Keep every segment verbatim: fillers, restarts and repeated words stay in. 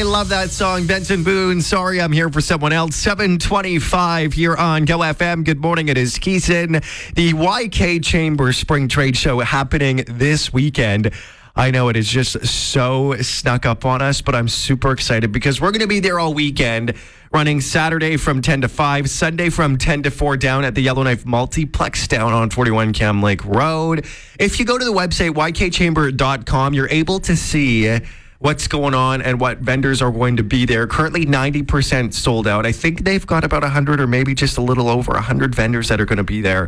I love that song, Benson Boone. Sorry, I'm here for someone else. seven twenty-five here on Go F M. Good morning. It is Keeson. The Y K Chamber Spring Trade Show happening this weekend. I know it is just so snuck up on us, but I'm super excited because we're going to be there all weekend, running Saturday from ten to five, Sunday from ten to four down at the Yellowknife Multiplex down on forty-one Cam Lake Road. If you go to the website, y k chamber dot com, you're able to see what's going on and what vendors are going to be there. Currently ninety percent sold out. I think they've got about one hundred or maybe just a little over one hundred vendors that are going to be there.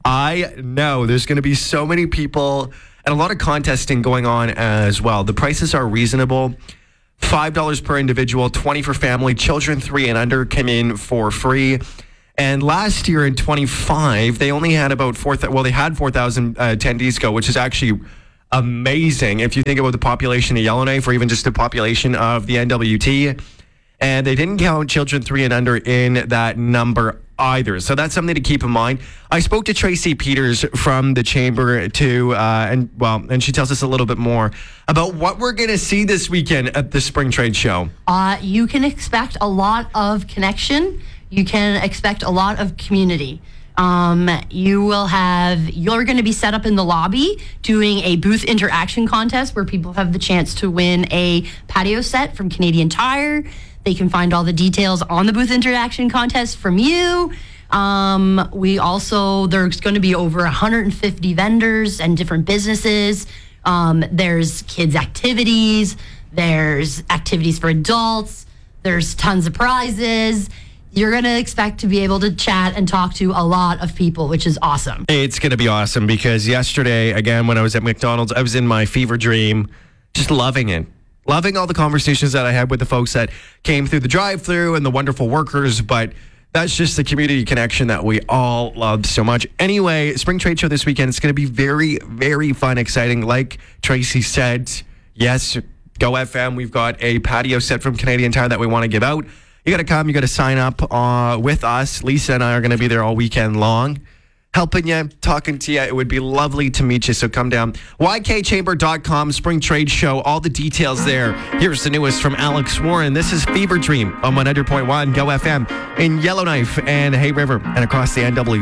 I know there's going to be so many people and a lot of contesting going on as well. The prices are reasonable. five dollars per individual, twenty dollars for family. Children three and under come in for free. And last year in twenty-five, they only had about four thousand, well, they had four thousand uh, attendees go, which is actually amazing if you think about the population of Yellowknife or even just the population of the N W T. And they didn't count children three and under in that number either. So that's something to keep in mind. I spoke to Tracy Peters from the Chamber to, uh, and well, and she tells us a little bit more about what we're going to see this weekend at the Spring Trade Show. Uh, you can expect a lot of connection. You can expect a lot of community. Um, you will have, you're going to be set up in the lobby doing a booth interaction contest where people have the chance to win a patio set from Canadian Tire. They can find all the details on the booth interaction contest from you. Um, we also, there's going to be over one hundred fifty vendors and different businesses. Um, there's kids' activities. There's activities for adults. There's tons of prizes. You're going to expect to be able to chat and talk to a lot of people, which is awesome. It's going to be awesome because yesterday, again, when I was at McDonald's, I was in my fever dream, just loving it. Loving all the conversations that I had with the folks that came through the drive-thru and the wonderful workers, but that's just the community connection that we all love so much. Anyway, Spring Trade Show this weekend, it's going to be very, very fun, exciting. Like Tracy said, yes, Go F M, we've got a patio set from Canadian Tire that we want to give out. You got to come, you got to sign up uh, with us. Lisa and I are going to be there all weekend long, helping you, talking to you. It would be lovely to meet you, so come down. y k chamber dot com, Spring Trade Show, all the details there. Here's the newest from Alex Warren. This is Fever Dream on one hundred point one Go F M in Yellowknife and Hay River and across the N W